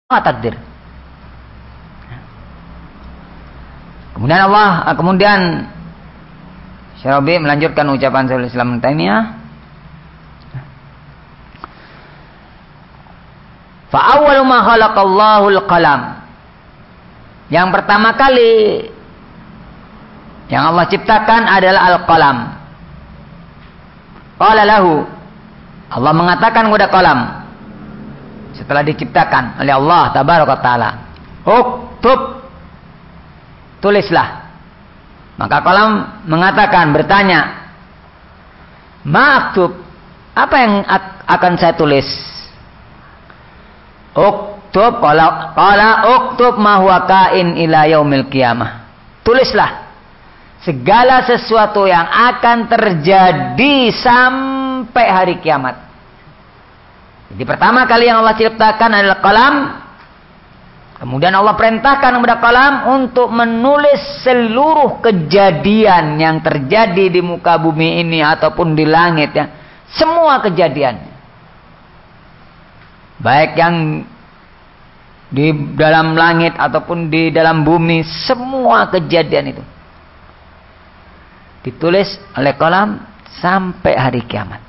takdir. Kemudian Syarabi melanjutkan ucapan Syekhul Islam Ibnu Taimiyah. Fa awwalu ma khalaqallahu al-qalam. Yang pertama kali yang Allah ciptakan adalah al-qalam. Qala lahu, Allah mengatakan kepada qalam setelah diciptakan oleh Allah tabaraka taala, uktub, tulislah. Maka qalam mengatakan, bertanya, maktub, apa yang akan saya tulis? Uktub, qala uktub ma huwa kain ila yaumil qiyamah. Tulislah segala sesuatu yang akan terjadi sampai hari kiamat. Jadi pertama kali yang Allah ciptakan adalah qalam. Kemudian Allah perintahkan kepada qalam untuk menulis seluruh kejadian yang terjadi di muka bumi ini ataupun di langit, ya. Semua kejadian. Baik yang di dalam langit ataupun di dalam bumi, semua kejadian itu ditulis oleh qalam sampai hari kiamat.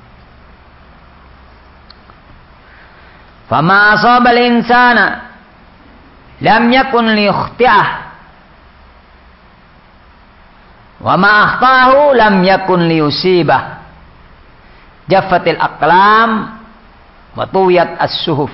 Fama asabal insana lam yakun liyukhti'ah wa ma akhtahu lam yakun liyusibah. Jaffatil aqlam wa tuwiyat as-suhuf.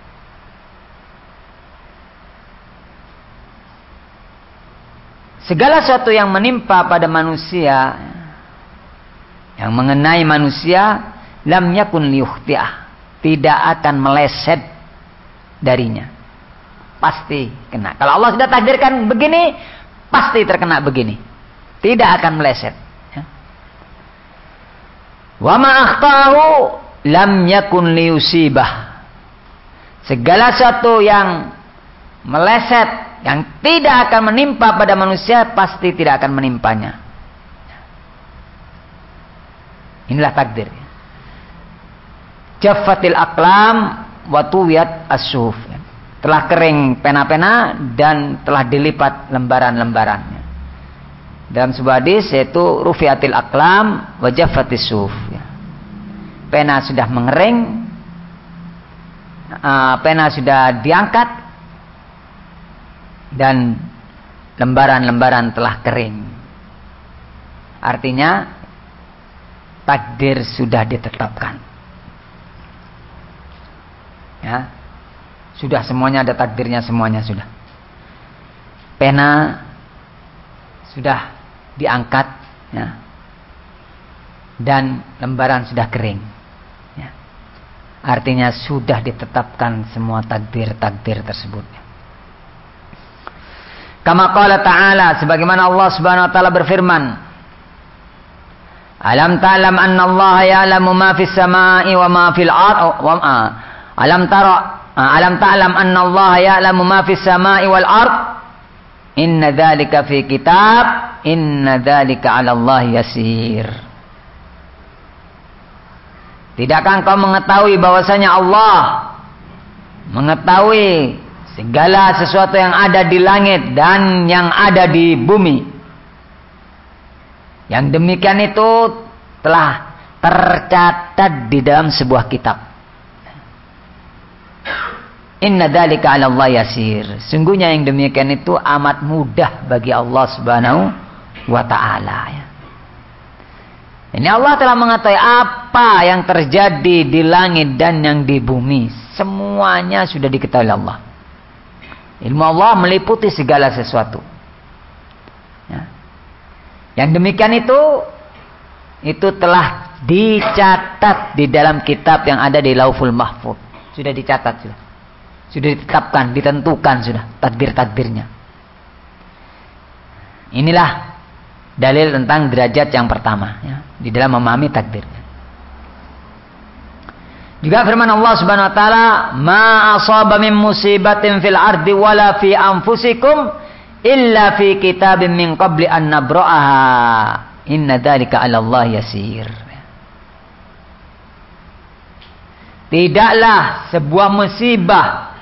Segala sesuatu yang menimpa pada manusia, yang mengenai manusia, lam yakun liyukhti'ah, tidak akan meleset darinya. Pasti kena. Kalau Allah sudah takdirkan begini, pasti terkena begini. Tidak akan meleset. Ya. Wa ma akhtahu lam yakun liyusibah. Segala sesuatu yang meleset, yang tidak akan menimpa pada manusia, pasti tidak akan menimpanya. Inilah takdir. Jaffatil aqlam wa tuwiyat as-suhuf. Telah kering pena-pena dan telah dilipat lembaran-lembarannya. Dalam sebuah hadis yaitu rufiatil aqlam wa jaffatis suhuf. Pena sudah mengering, pena sudah diangkat, dan lembaran-lembaran telah kering. Artinya takdir sudah ditetapkan. Ya, sudah semuanya ada takdirnya, semuanya sudah. Pena sudah diangkat, ya, dan lembaran sudah kering. Ya. Artinya sudah ditetapkan semua takdir-takdir tersebut. Kama qala ta'ala, sebagaimana Allah Subhanahu wa taala berfirman, alam ta'lam anna Allah ya'lamu ma fis sama'i wa ma fil ardh. Alam ta'lam anna Allah ya'lamu ma fis sama'i wal ard. Inna dzalika fi kitab, inna dzalika 'ala Allah yasir. Tidakkah engkau mengetahui bahwasanya Allah mengetahui segala sesuatu yang ada di langit dan yang ada di bumi? Yang demikian itu telah tercatat di dalam sebuah kitab. Inna dzalika 'ala Allah yasir. Sungguhnya yang demikian itu amat mudah bagi Allah Subhanahu wa taala, ya. Ini Allah telah mengetahui apa yang terjadi di langit dan yang di bumi. Semuanya sudah diketahui Allah. Ilmu Allah meliputi segala sesuatu. Ya. Yang demikian itu telah dicatat di dalam kitab yang ada di Lauhul Mahfuz. Sudah dicatat sudah. Sudah ditetapkan, ditentukan sudah takdir-takdirnya. Inilah dalil tentang derajat yang pertama, ya, di dalam memahami takdir. Juga firman Allah Subhanahu wa taala, "Ma asaba min musibatin fil ardi wala fi anfusikum illa fi kitabim min qabli an nabra'aha. Inna dzalika 'ala Allah yasir." Tidaklah sebuah musibah